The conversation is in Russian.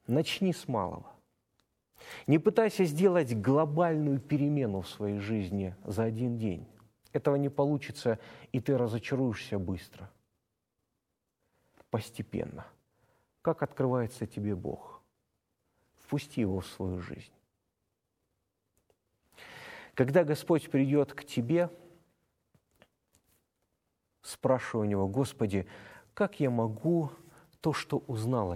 Начни с малого. Не пытайся сделать глобальную перемену в своей жизни за один день. Этого не получится, и ты разочаруешься быстро. Постепенно. Как открывается тебе Бог? Впусти Его в свою жизнь. Когда Господь придет к тебе, спрашивай у Него: Господи, как я могу то, что узнал о